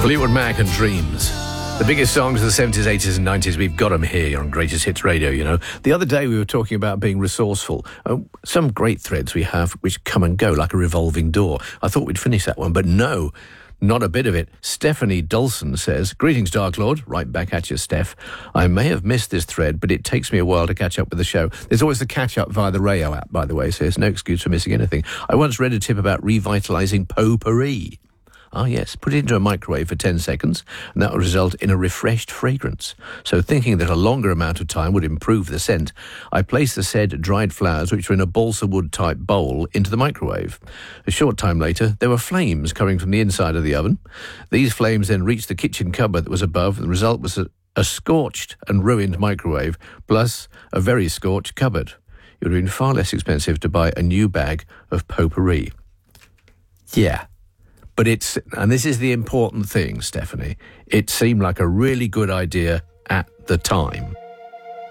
Fleetwood Mac and Dreams. The biggest songs of the 70s, 80s and 90s, we've got them here on Greatest Hits Radio, you know. The other day we were talking about being resourceful. Some great threads we have which come and go like a revolving door. I thought we'd finish that one, but no, not a bit of it. Stephanie Dulson says, "Greetings, Dark Lord." Right back at you, Steph. "I may have missed this thread, but it takes me a while to catch up with the show." There's always the catch-up via the Rayo app, by the way, so there's no excuse for missing anything. "I once read a tip about revitalising potpourri. Ah, yes, put it into a microwave for 10 seconds, and that will result in a refreshed fragrance. So thinking that a longer amount of time would improve the scent, I placed the said dried flowers, which were in a balsa wood-type bowl, into the microwave. A short time later, there were flames coming from the inside of the oven. These flames then reached the kitchen cupboard that was above, and the result was a scorched and ruined microwave, plus a very scorched cupboard. It would have been far less expensive to buy a new bag of potpourri." Yeah. But and this is the important thing, Stephanie, it seemed like a really good idea at the time.